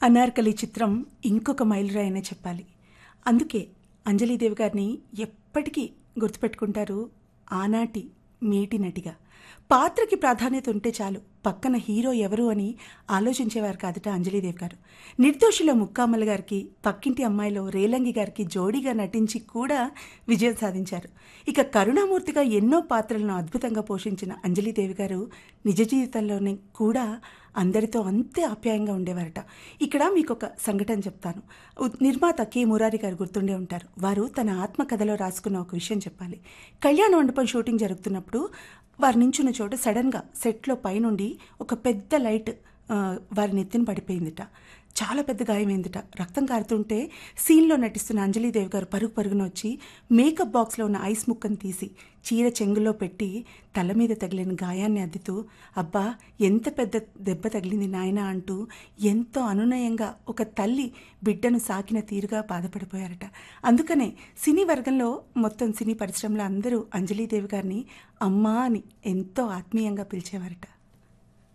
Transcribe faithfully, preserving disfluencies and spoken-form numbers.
అనార్కలి చిత్రం ఇంకొక మైలురాయి అనే చెప్పాలి. అందుకే అంజలీదేవి గారిని ఎప్పటికీ గుర్తుపెట్టుకుంటారు ఆనాటి మేటి నటిగా. పాత్రకి ప్రాధాన్యత ఉంటే చాలు, పక్కన హీరో ఎవరు అని ఆలోచించేవారు కాదట అంజలీదేవి గారు. నిర్దోషిలో ముక్కామల్ గారికి, పక్కింటి అమ్మాయిలో రేలంగి గారికి జోడీగా నటించి కూడా విజయం సాధించారు. ఇక కరుణామూర్తిగా ఎన్నో పాత్రలను అద్భుతంగా పోషించిన అంజలీదేవి గారు నిజ జీవితంలోనే కూడా అందరితో అంతే ఆప్యాయంగా ఉండేవారట. ఇక్కడ మీకు ఒక సంఘటన చెప్తాను. నిర్మాత కె మురారి గారు గుర్తుండే ఉంటారు. వారు తన ఆత్మకథలో రాసుకున్న ఒక విషయం చెప్పాలి. కళ్యాణ మండపం షూటింగ్ జరుగుతున్నప్పుడు వారు నించున్న చోట సడన్గా సెట్లో పైనుండి ఒక పెద్ద లైట్ వారి నెత్తిన పడిపోయిందిట. చాలా పెద్ద గాయమైందిట. రక్తం కారుతుంటే సీన్లో నటిస్తున్న అంజలీదేవి గారు పరుగు పరుగున వచ్చి మేకప్ బాక్స్లో ఉన్న ఐస్ ముక్కను తీసి చీర చెంగులో పెట్టి తల మీద తగిలిన గాయాన్ని అద్దుతూ, అబ్బా ఎంత పెద్ద దెబ్బ తగిలింది నాయనా అంటూ ఎంతో అనునయంగా ఒక తల్లి బిడ్డను సాకిన తీరుగా బాధపడిపోయారట. అందుకనే సినీ వర్గంలో మొత్తం సినీ పరిశ్రమలో అందరూ అంజలీదేవి గారిని అమ్మా అని ఎంతో ఆత్మీయంగా పిలిచేవారట.